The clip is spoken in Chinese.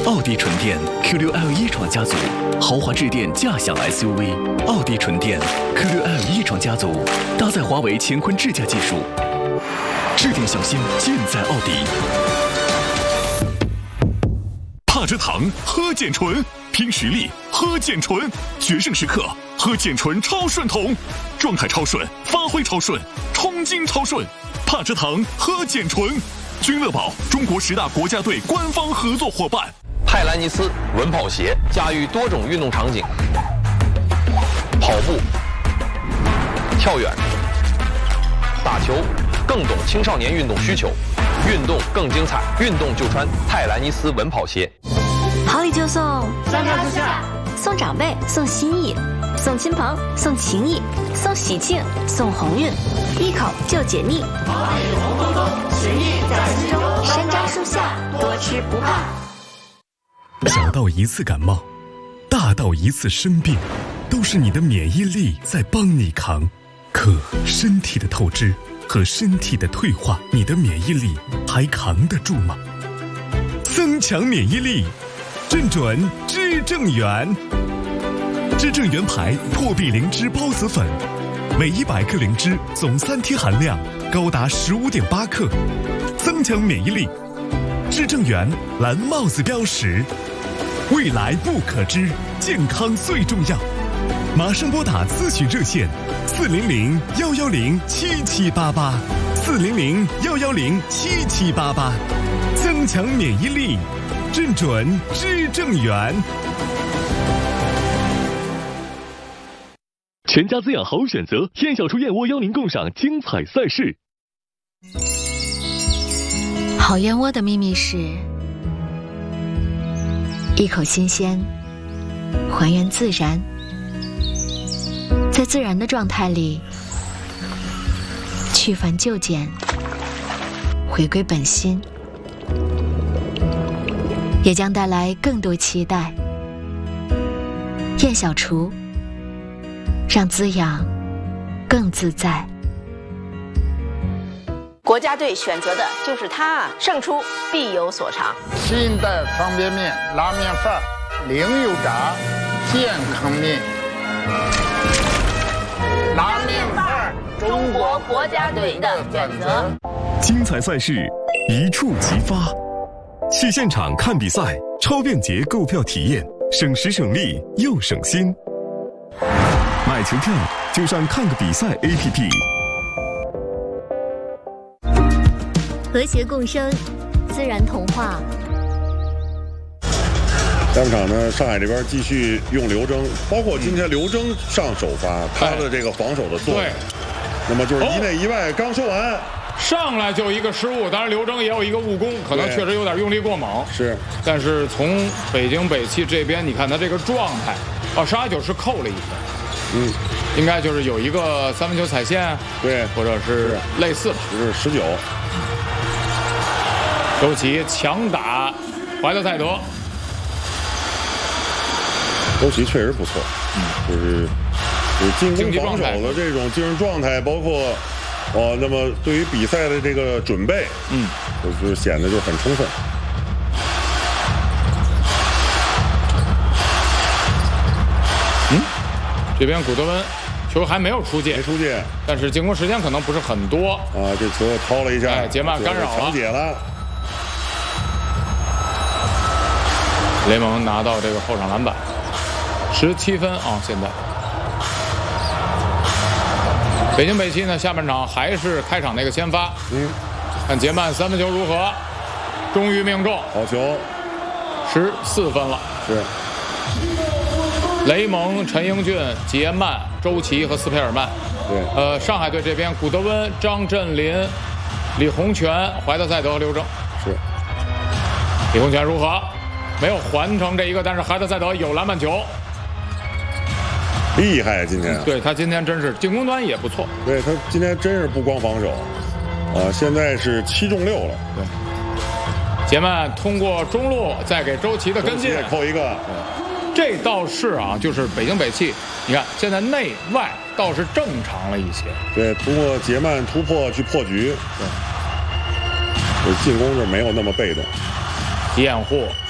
奥迪纯电 Q6L 一创家族，豪华智电驾享 SUV。奥迪纯电 Q6L 一创家族，搭载华为乾坤智驾技术，智电小心尽在奥迪。帕芝堂喝碱醇，拼实力喝碱醇，决胜时刻喝碱醇超顺桶，状态超顺，发挥超顺，冲劲超顺。帕芝堂喝碱醇，君乐宝中国10大国家队官方合作伙伴。 泰兰尼斯稳跑鞋驾驭多种运动场景，跑步、跳远、打球，更懂青少年运动需求，运动更精彩，运动就穿泰兰尼斯稳跑鞋。 好礼就送 3上4下， 送长辈，送心意，送亲朋，送情谊，送喜庆，送鸿运，一口就解腻。 好礼红彤彤，情谊在心中。 山楂树下，多吃不怕。 小到一次感冒，大到一次生病，都是你的免疫力在帮你扛。可身体的透支和身体的退化，你的免疫力还扛得住吗？增强免疫力，正准知正元。知正元牌破壁灵芝孢子粉，每100克灵芝总3天含量高达15.8克，增强免疫力。知正元蓝帽子标识，未来不可知，健康最重要。马上拨打咨询热线400-110-7788，400-110-7788，增强免疫力，正准知正元。全家滋养好选择，燕小厨燕窝邀您共赏精彩赛事。 好燕窝的秘密是一口新鲜，还原自然，在自然的状态里去繁就简，回归本心，也将带来更多期待。燕小厨，让滋养更自在。 国家队选择的就是它，胜出必有所长。 新一代方便面拉面范儿，零油炸，健康面。拉面范儿， 中国国家队的选择。 精彩赛事一触即发，去现场看比赛，超便捷购票体验，省时省力又省心。买球票就上看个比赛 APP。 和谐共生，自然童话。 下半场呢，上海这边继续用刘铮，包括今天刘铮上首发，他的这个防守的作用。那么就是一内一外，刚说完， 上来就一个失误，当然刘铮也有一个误攻，可能确实有点用力过猛。 是， 但是从北京北汽这边，你看他这个状态，89是扣了1分，应该就是有一个3分球踩线， 对， 或者是类似吧， 就是19。 周琦强打怀特塞德， 周琦确实不错，就是进攻防守的这种精神状态，包括那么对于比赛的这个准备，就是显得就很充分。 这边古德温球还没有出界， 没出界， 但是进攻时间可能不是很多啊。这球掏了一下， 杰曼干扰了， 抢解了。 雷蒙拿到这个后场篮板，17分啊！现在北京北汽呢，下半场还是开场那个先发，看杰曼3分球如何，终于命中， 好球 ，14分了。 是雷蒙、陈英俊、杰曼、周琦和斯佩尔曼。 对， 上海队这边古德温、张镇麟、李洪权、怀特塞德和刘铮。 是李洪权如何？没有hoàn成这一个，但是怀特塞德有篮板球， 厉害今天。 对，他今天真是进攻端也不错。 对，他今天真是不光防守，现在是7中6了。 对，杰曼通过中路再给周琦的跟进， 扣一个。 这倒是啊，就是北京北汽，你看现在内外倒是正常了一些。 对，通过杰曼突破去破局。对，进攻是没有那么被动。 掩护